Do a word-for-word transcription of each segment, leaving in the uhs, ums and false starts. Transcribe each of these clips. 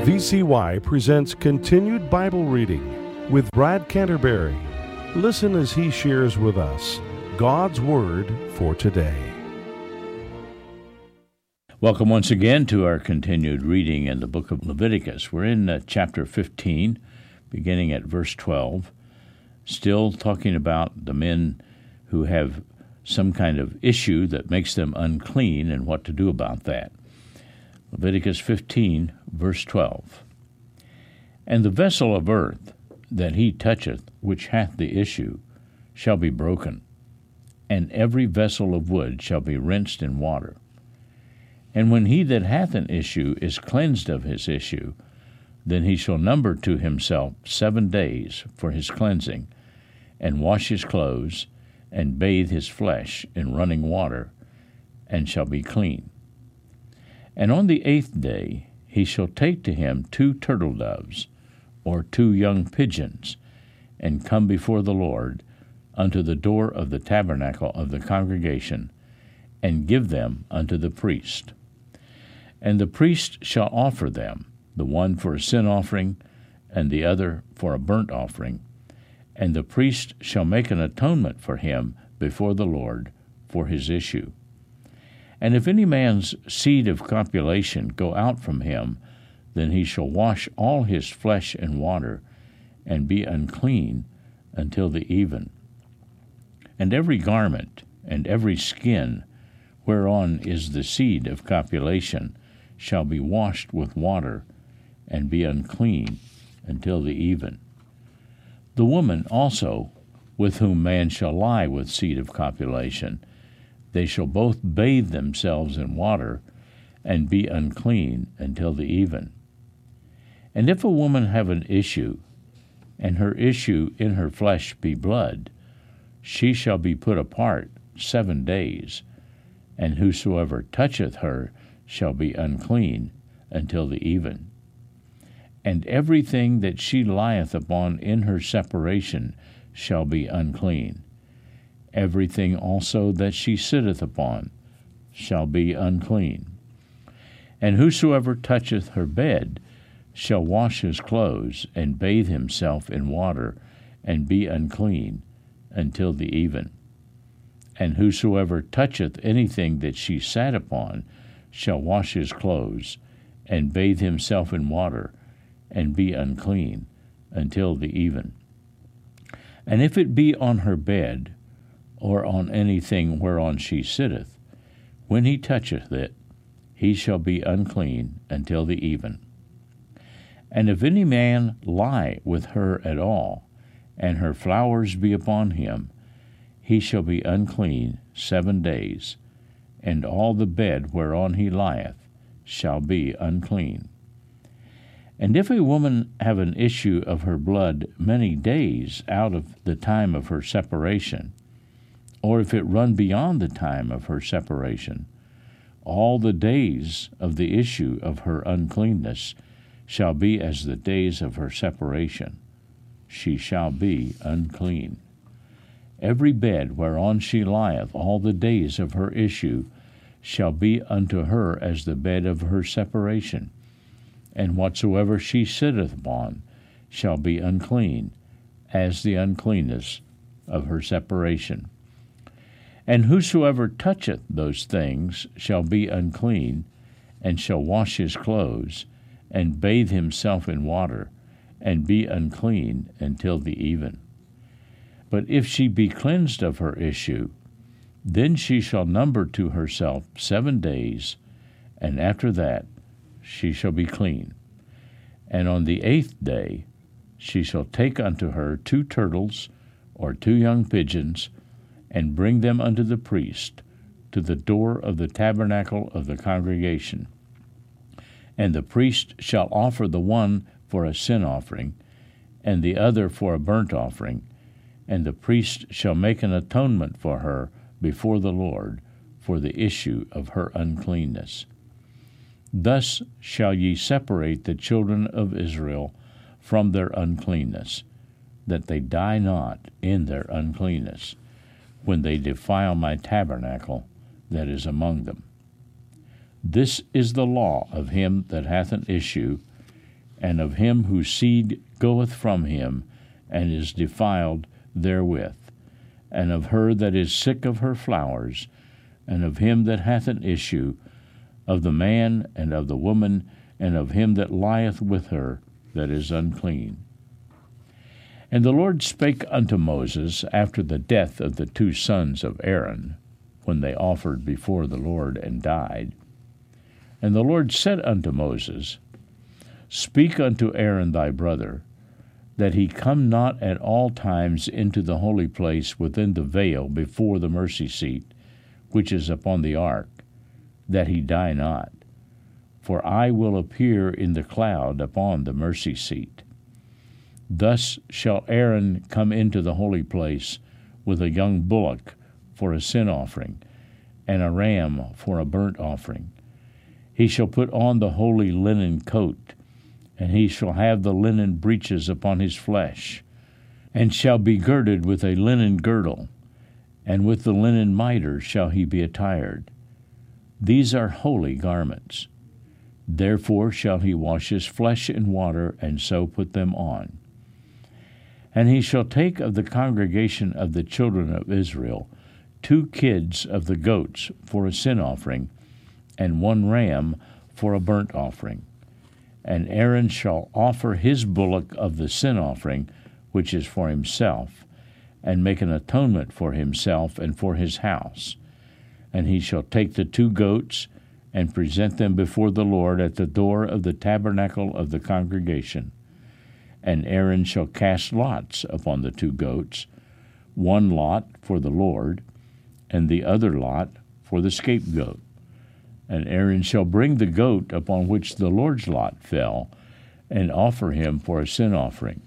V C Y presents Continued Bible Reading with Brad Canterbury. Listen as he shares with us God's Word for today. Welcome once again to our continued reading in the book of Leviticus. We're in uh, chapter fifteen, beginning at verse twelve, still talking about the men who have some kind of issue that makes them unclean and what to do about that. Leviticus fifteen, verse twelve. And the vessel of earth that he toucheth, which hath the issue, shall be broken, and every vessel of wood shall be rinsed in water. And when he that hath an issue is cleansed of his issue, then he shall number to himself seven days for his cleansing, and wash his clothes, and bathe his flesh in running water, and shall be clean. And on the eighth day he shall take to him two turtle doves, or two young pigeons, and come before the Lord unto the door of the tabernacle of the congregation, and give them unto the priest. And the priest shall offer them, the one for a sin offering, and the other for a burnt offering. And the priest shall make an atonement for him before the Lord for his issue. And if any man's seed of copulation go out from him, then he shall wash all his flesh in water, and be unclean until the even. And every garment and every skin whereon is the seed of copulation shall be washed with water, and be unclean until the even. The woman also, with whom man shall lie with seed of copulation, they shall both bathe themselves in water, and be unclean until the even. And if a woman have an issue, and her issue in her flesh be blood, she shall be put apart seven days, and whosoever toucheth her shall be unclean until the even. And everything that she lieth upon in her separation shall be unclean. Everything also that she sitteth upon shall be unclean. And whosoever toucheth her bed shall wash his clothes, and bathe himself in water, and be unclean until the even. And whosoever toucheth anything that she sat upon shall wash his clothes, and bathe himself in water, and be unclean until the even. And if it be on her bed, or on anything whereon she sitteth, when he toucheth it, he shall be unclean until the even. And if any man lie with her at all, and her flowers be upon him, he shall be unclean seven days, and all the bed whereon he lieth shall be unclean. And if a woman have an issue of her blood many days out of the time of her separation, or if it run beyond the time of her separation, all the days of the issue of her uncleanness shall be as the days of her separation. She shall be unclean. Every bed whereon she lieth all the days of her issue shall be unto her as the bed of her separation. And whatsoever she sitteth upon shall be unclean, as the uncleanness of her separation. And whosoever toucheth those things shall be unclean, and shall wash his clothes, and bathe himself in water, and be unclean until the even. But if she be cleansed of her issue, then she shall number to herself seven days, and after that she shall be clean. And on the eighth day she shall take unto her two turtles, or two young pigeons, and bring them unto the priest to the door of the tabernacle of the congregation. And the priest shall offer the one for a sin offering, and the other for a burnt offering, and the priest shall make an atonement for her before the Lord for the issue of her uncleanness. Thus shall ye separate the children of Israel from their uncleanness, that they die not in their uncleanness, when they defile my tabernacle that is among them. This is the law of him that hath an issue, and of him whose seed goeth from him, and is defiled therewith, and of her that is sick of her flowers, and of him that hath an issue, of the man and of the woman, and of him that lieth with her that is unclean. And the Lord spake unto Moses after the death of the two sons of Aaron, when they offered before the Lord and died. And the Lord said unto Moses, Speak unto Aaron thy brother, that he come not at all times into the holy place within the veil before the mercy seat, which is upon the ark, that he die not. For I will appear in the cloud upon the mercy seat. Thus shall Aaron come into the holy place with a young bullock for a sin offering, and a ram for a burnt offering. He shall put on the holy linen coat, and he shall have the linen breeches upon his flesh, and shall be girded with a linen girdle, and with the linen mitre shall he be attired. These are holy garments. Therefore shall he wash his flesh in water, and so put them on. And he shall take of the congregation of the children of Israel two kids of the goats for a sin offering, and one ram for a burnt offering. And Aaron shall offer his bullock of the sin offering, which is for himself, and make an atonement for himself and for his house. And he shall take the two goats, and present them before the Lord at the door of the tabernacle of the congregation. And Aaron shall cast lots upon the two goats, one lot for the Lord, and the other lot for the scapegoat. And Aaron shall bring the goat upon which the Lord's lot fell, and offer him for a sin offering.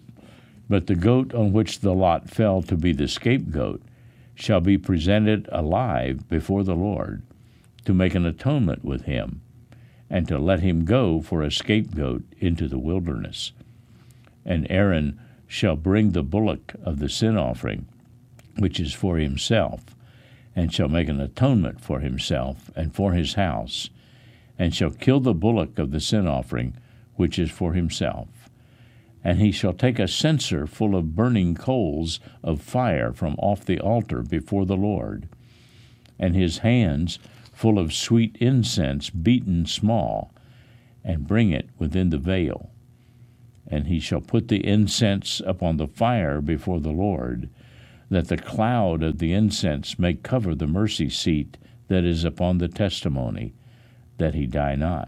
But the goat on which the lot fell to be the scapegoat shall be presented alive before the Lord, to make an atonement with him, and to let him go for a scapegoat into the wilderness. And Aaron shall bring the bullock of the sin offering, which is for himself, and shall make an atonement for himself and for his house, and shall kill the bullock of the sin offering, which is for himself. And he shall take a censer full of burning coals of fire from off the altar before the Lord, and his hands full of sweet incense beaten small, and bring it within the veil. And he shall put the incense upon the fire before the Lord, that the cloud of the incense may cover the mercy seat that is upon the testimony, that he die not.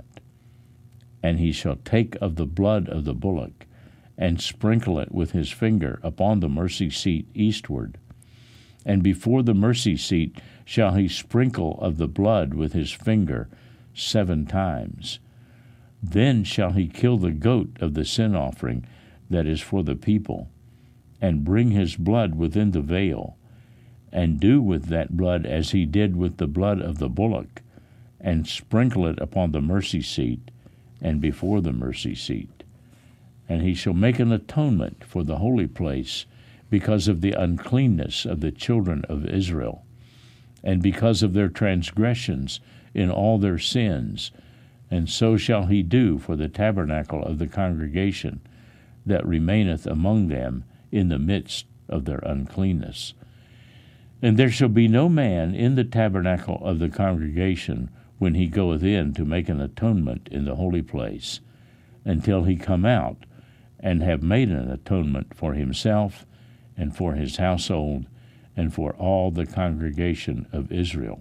And he shall take of the blood of the bullock, and sprinkle it with his finger upon the mercy seat eastward. And before the mercy seat shall he sprinkle of the blood with his finger seven times. Then shall he kill the goat of the sin offering that is for the people, and bring his blood within the veil, and do with that blood as he did with the blood of the bullock, and sprinkle it upon the mercy seat, and before the mercy seat. And he shall make an atonement for the holy place, because of the uncleanness of the children of Israel, and because of their transgressions in all their sins. And so shall he do for the tabernacle of the congregation that remaineth among them in the midst of their uncleanness. And there shall be no man in the tabernacle of the congregation when he goeth in to make an atonement in the holy place, until he come out and have made an atonement for himself and for his household and for all the congregation of Israel.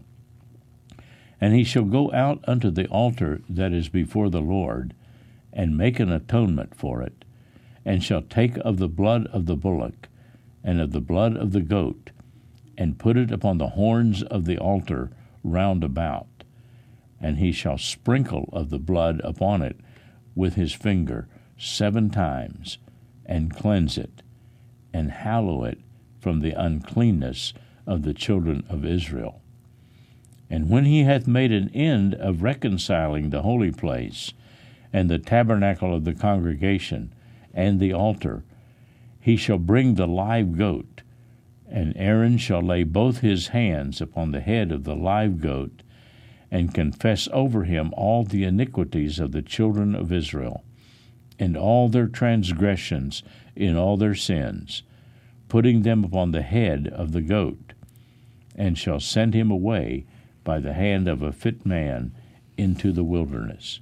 And he shall go out unto the altar that is before the Lord, and make an atonement for it, and shall take of the blood of the bullock, and of the blood of the goat, and put it upon the horns of the altar round about. And he shall sprinkle of the blood upon it with his finger seven times, and cleanse it, and hallow it from the uncleanness of the children of Israel. And when he hath made an end of reconciling the holy place, and the tabernacle of the congregation, and the altar, he shall bring the live goat, and Aaron shall lay both his hands upon the head of the live goat, and confess over him all the iniquities of the children of Israel, and all their transgressions in all their sins, putting them upon the head of the goat, and shall send him away by the hand of a fit man into the wilderness.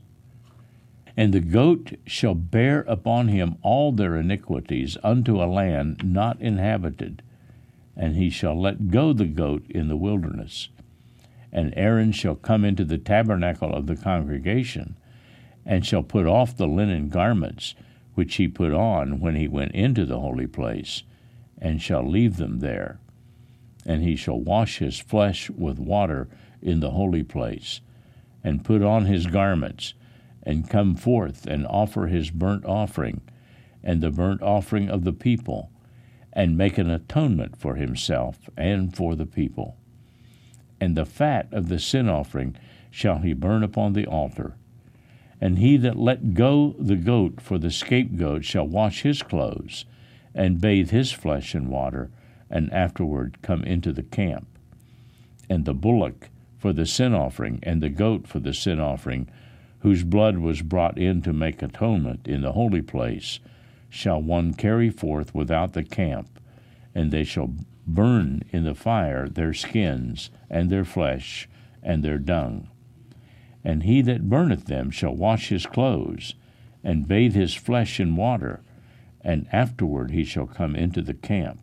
And the goat shall bear upon him all their iniquities unto a land not inhabited, and he shall let go the goat in the wilderness. And Aaron shall come into the tabernacle of the congregation, and shall put off the linen garments which he put on when he went into the holy place, and shall leave them there. And he shall wash his flesh with water in the holy place, and put on his garments, and come forth and offer his burnt offering, and the burnt offering of the people, and make an atonement for himself and for the people. And the fat of the sin offering shall he burn upon the altar. And he that let go the goat for the scapegoat shall wash his clothes, and bathe his flesh in water, and afterward come into the camp. And the bullock for the sin offering, and the goat for the sin offering, whose blood was brought in to make atonement in the holy place, shall one carry forth without the camp, and they shall burn in the fire their skins, and their flesh, and their dung. And he that burneth them shall wash his clothes, and bathe his flesh in water, and afterward he shall come into the camp.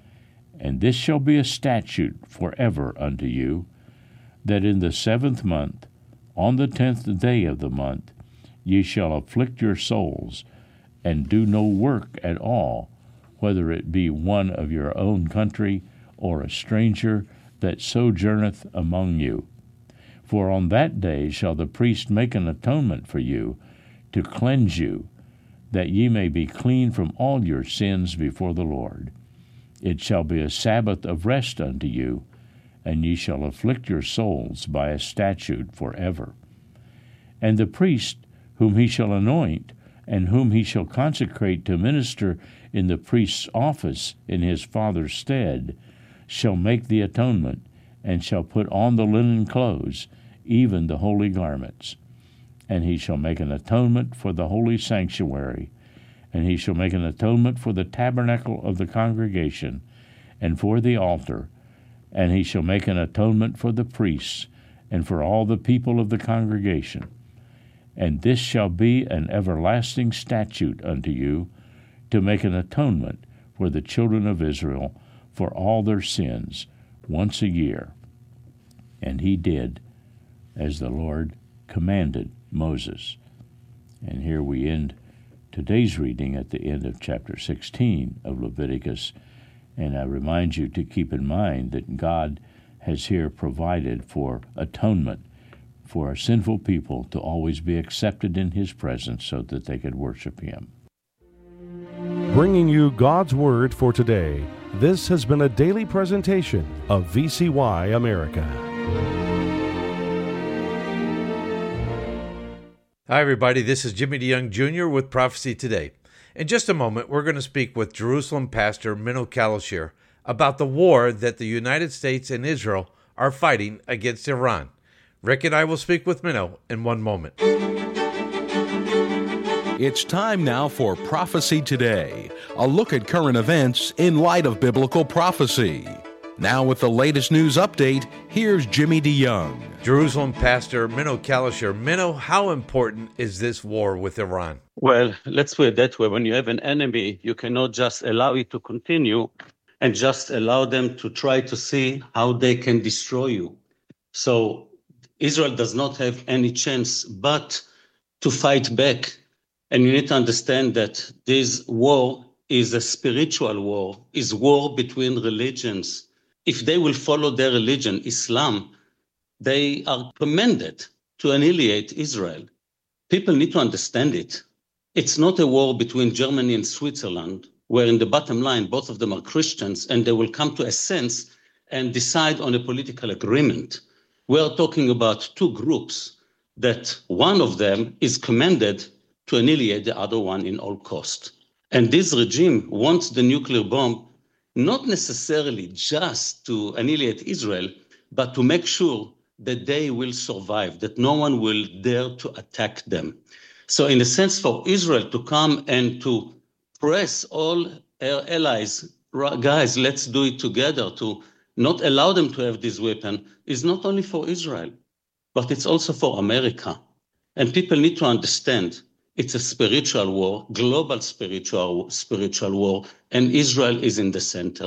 And this shall be a statute forever unto you, that in the seventh month, on the tenth day of the month, ye shall afflict your souls, and do no work at all, whether it be one of your own country, or a stranger that sojourneth among you. For on that day shall the priest make an atonement for you, to cleanse you, that ye may be clean from all your sins before the Lord. It shall be a Sabbath of rest unto you, and ye shall afflict your souls by a statute forever. And the priest whom he shall anoint, and whom he shall consecrate to minister in the priest's office in his father's stead, shall make the atonement, and shall put on the linen clothes, even the holy garments. And he shall make an atonement for the holy sanctuary, and he shall make an atonement for the tabernacle of the congregation, and for the altar, and he shall make an atonement for the priests, and for all the people of the congregation. And this shall be an everlasting statute unto you, to make an atonement for the children of Israel for all their sins once a year. And he did as the Lord commanded Moses. And here we end today's reading at the end of chapter sixteen of Leviticus. And I remind you to keep in mind that God has here provided for atonement for a sinful people to always be accepted in his presence so that they could worship him. Bringing you God's Word for today, this has been a daily presentation of V C Y America. Hi, everybody. This is Jimmy DeYoung Junior with Prophecy Today. In just a moment, we're going to speak with Jerusalem pastor Menno Kalashir about the war that the United States and Israel are fighting against Iran. Rick and I will speak with Menno in one moment. It's time now for Prophecy Today, a look at current events in light of biblical prophecy. Now with the latest news update, here's Jimmy DeYoung. Jerusalem pastor Menno Kalashir. Menno, how important is this war with Iran? Well, let's put it that way. When you have an enemy, you cannot just allow it to continue and just allow them to try to see how they can destroy you. So Israel does not have any chance but to fight back. And you need to understand that this war is a spiritual war, is war between religions. If they will follow their religion, Islam, they are commanded to annihilate Israel. People need to understand it. It's not a war between Germany and Switzerland, where in the bottom line, both of them are Christians, and they will come to a sense and decide on a political agreement. We are talking about two groups that one of them is commanded to annihilate the other one in all cost. And this regime wants the nuclear bomb not necessarily just to annihilate Israel, but to make sure that they will survive, that no one will dare to attack them. So in a sense, for Israel to come and to press all our allies, guys, let's do it together, to not allow them to have this weapon, is not only for Israel, but it's also for America. And people need to understand it's a spiritual war, global spiritual spiritual war, and Israel is in the center.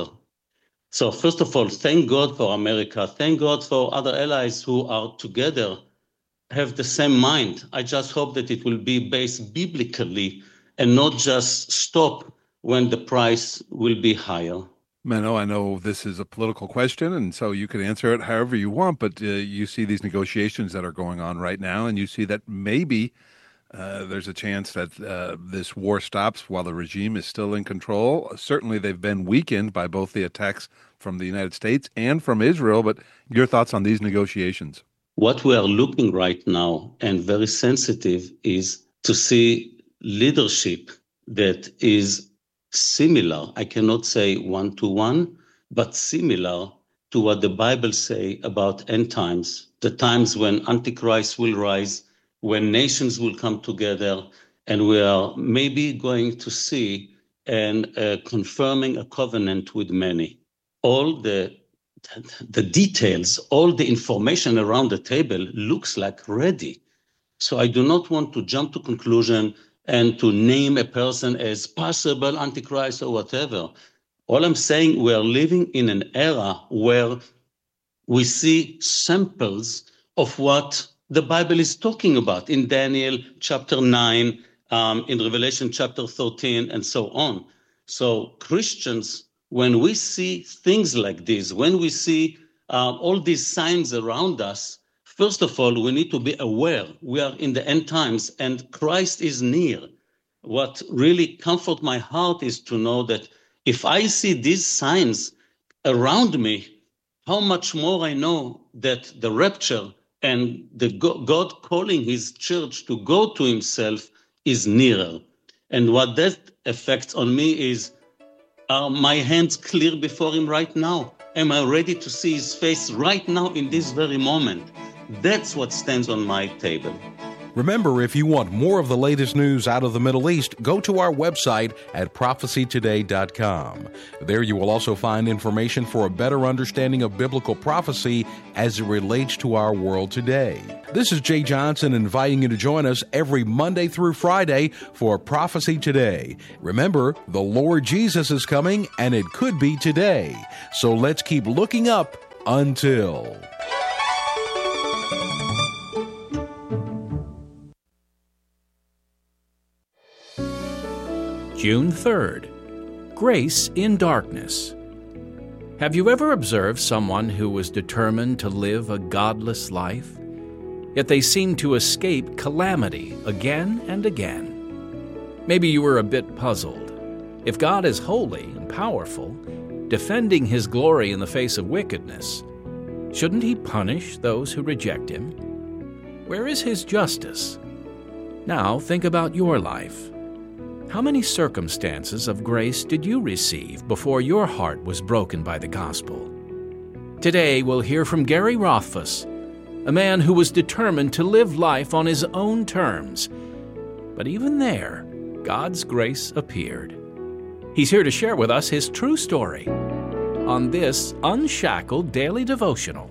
So first of all, thank God for America. Thank God for other allies who are together, have the same mind. I just hope that it will be based biblically and not just stop when the price will be higher. Menno, I know this is a political question, and so you can answer it however you want, but uh, you see these negotiations that are going on right now, and you see that maybe uh, there's a chance that uh, this war stops while the regime is still in control. Certainly they've been weakened by both the attacks from the United States and from Israel, but your thoughts on these negotiations? What we are looking right now, and very sensitive, is to see leadership that is similar, I cannot say one-to-one, but similar to what the Bible say about end times, the times when Antichrist will rise, when nations will come together, and we are maybe going to see and uh, confirming a covenant with many. All the the details, all the information around the table looks like ready. So I do not want to jump to conclusion and to name a person as possible Antichrist or whatever. All I'm saying, we are living in an era where we see samples of what the Bible is talking about in Daniel chapter nine, um, in Revelation chapter thirteen, and so on. So Christians, when we see things like this, when we see uh, all these signs around us, first of all, we need to be aware we are in the end times and Christ is near. What really comforts my heart is to know that if I see these signs around me, how much more I know that the rapture and the God calling his church to go to himself is nearer. And what that affects on me is, are my hands clear before him right now? Am I ready to see his face right now in this very moment? That's what stands on my table. Remember, if you want more of the latest news out of the Middle East, go to our website at prophecy today dot com. There you will also find information for a better understanding of biblical prophecy as it relates to our world today. This is Jay Johnson inviting you to join us every Monday through Friday for Prophecy Today. Remember, the Lord Jesus is coming, and it could be today. So let's keep looking up until... June third, Grace in Darkness. Have you ever observed someone who was determined to live a godless life, yet they seemed to escape calamity again and again? Maybe you were a bit puzzled. If God is holy and powerful, defending His glory in the face of wickedness, shouldn't He punish those who reject Him? Where is His justice? Now think about your life. How many circumstances of grace did you receive before your heart was broken by the gospel? Today we'll hear from Gary Rothfuss, a man who was determined to live life on his own terms. But even there, God's grace appeared. He's here to share with us his true story on this Unshackled Daily Devotional.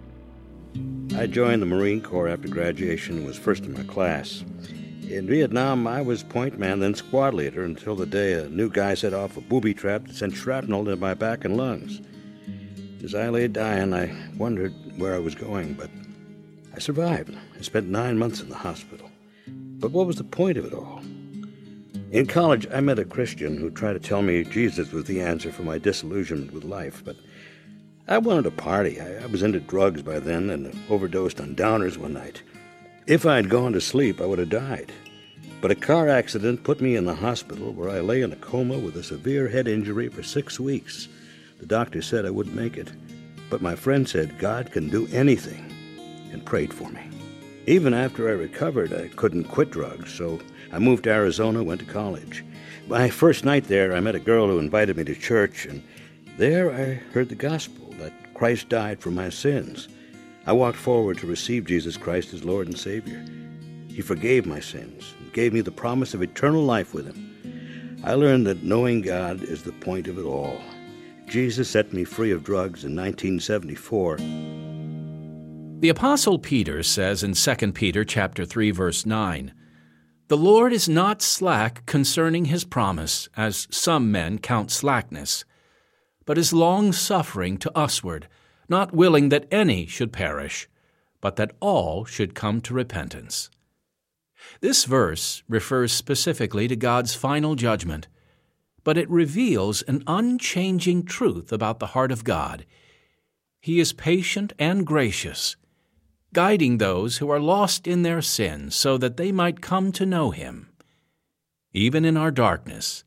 I joined the Marine Corps after graduation and was first in my class. In Vietnam, I was point man, then squad leader, until the day a new guy set off a booby trap that sent shrapnel into my back and lungs. As I lay dying, I wondered where I was going, but I survived. I spent nine months in the hospital. But what was the point of it all? In college, I met a Christian who tried to tell me Jesus was the answer for my disillusionment with life, but I wanted to party. I, I was into drugs by then and overdosed on downers one night. If I had gone to sleep, I would have died. But a car accident put me in the hospital where I lay in a coma with a severe head injury for six weeks. The doctor said I wouldn't make it, but my friend said God can do anything and prayed for me. Even after I recovered, I couldn't quit drugs, so I moved to Arizona, went to college. My first night there, I met a girl who invited me to church, and there I heard the gospel, that Christ died for my sins. I walked forward to receive Jesus Christ as Lord and Savior. He forgave my sins and gave me the promise of eternal life with Him. I learned that knowing God is the point of it all. Jesus set me free of drugs in nineteen seventy-four. The Apostle Peter says in Second Peter chapter three, verse nine, "The Lord is not slack concerning His promise, as some men count slackness, but is long-suffering to usward, not willing that any should perish, but that all should come to repentance." This verse refers specifically to God's final judgment, but it reveals an unchanging truth about the heart of God. He is patient and gracious, guiding those who are lost in their sins so that they might come to know Him, even in our darkness.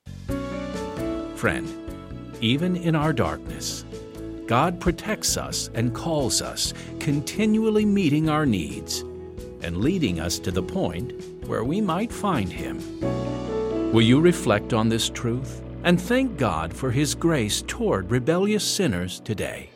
Friend, even in our darkness, God protects us and calls us, continually meeting our needs and leading us to the point where we might find Him. Will you reflect on this truth and thank God for His grace toward rebellious sinners today?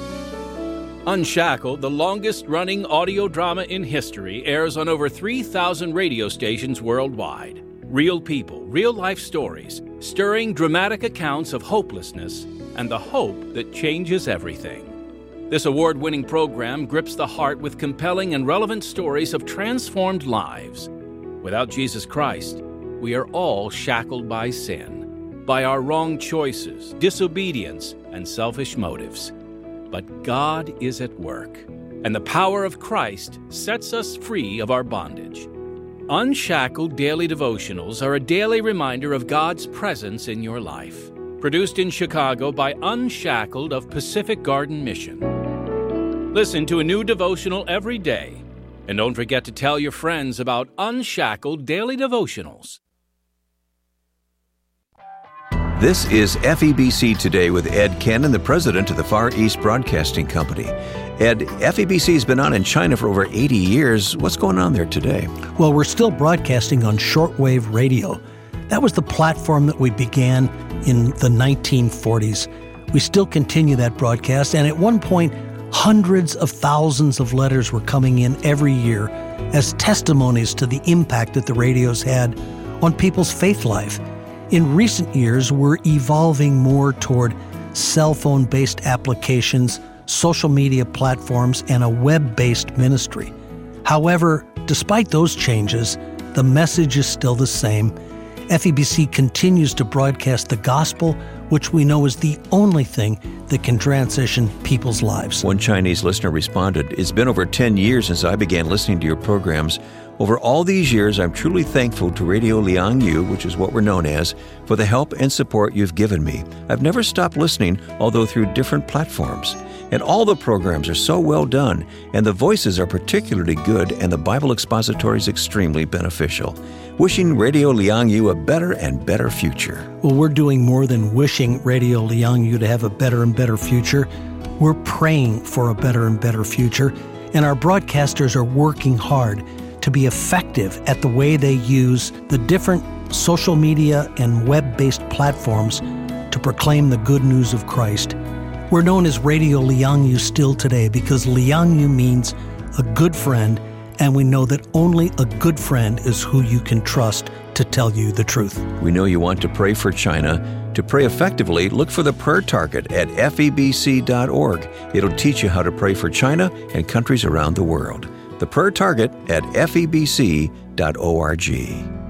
Unshackled, the longest-running audio drama in history, airs on over three thousand radio stations worldwide. Real people, real-life stories, stirring dramatic accounts of hopelessness and the hope that changes everything. This award-winning program grips the heart with compelling and relevant stories of transformed lives. Without Jesus Christ, we are all shackled by sin, by our wrong choices, disobedience, and selfish motives. But God is at work, and the power of Christ sets us free of our bondage. Unshackled Daily Devotionals are a daily reminder of God's presence in your life. Produced in Chicago by Unshackled of Pacific Garden Mission. Listen to a new devotional every day, and don't forget to tell your friends about Unshackled Daily Devotionals. This is F E B C Today with Ed Cannon, the president of the Far East Broadcasting Company. Ed, F E B C has been on in China for over eighty years. What's going on there today? Well, we're still broadcasting on shortwave radio. That was the platform that we began in the nineteen forties. We still continue that broadcast, and at one point, hundreds of thousands of letters were coming in every year as testimonies to the impact that the radios had on people's faith life. In recent years, we're evolving more toward cell phone-based applications, social media platforms, and a web-based ministry. However, despite those changes, the message is still the same. F E B C continues to broadcast the gospel, which we know is the only thing that can transition people's lives. One Chinese listener responded, "It's been over ten years since I began listening to your programs. Over all these years, I'm truly thankful to Radio Liangyu, which is what we're known as, for the help and support you've given me. I've never stopped listening, although through different platforms. And all the programs are so well done, and the voices are particularly good, and the Bible expository is extremely beneficial. Wishing Radio Liangyu a better and better future." Well, we're doing more than wishing Radio Liangyu to have a better and better future. We're praying for a better and better future, and our broadcasters are working hard to be effective at the way they use the different social media and web-based platforms to proclaim the good news of Christ. We're known as Radio Liangyu still today because Liangyu means a good friend, and we know that only a good friend is who you can trust to tell you the truth. We know you want to pray for China. To pray effectively, look for the prayer target at F E B C dot org. It'll teach you how to pray for China and countries around the world. The prayer target at F E B C dot org.